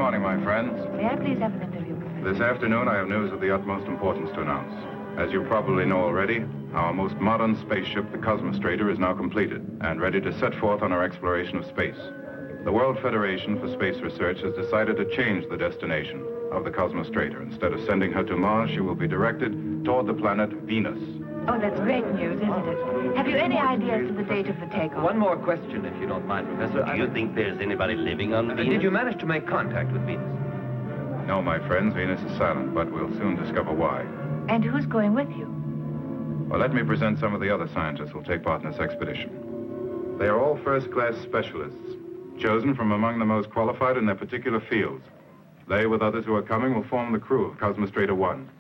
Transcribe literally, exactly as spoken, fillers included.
morning, my friends. May I please have an interview? This afternoon, I have news of the utmost importance to announce. As you probably know already, our most modern spaceship, the Cosmostrator, is now completed and ready to set forth on our exploration of space. The World Federation for Space Research has decided to change the destination of the Cosmostrator. Instead of sending her to Mars, she will be directed toward the planet Venus. Oh, that's great news, isn't it? Have you any idea as to the date of the takeoff? One more question, if you don't mind, Professor. Do you think there's anybody living on Venus? Did you manage to make contact with Venus? No, my friends, Venus is silent, but we'll soon discover why. And who's going with you? Well, let me present some of the other scientists who'll take part in this expedition. They are all first-class specialists, chosen from among the most qualified in their particular fields. They, with others who are coming, will form the crew of Cosmostrator one.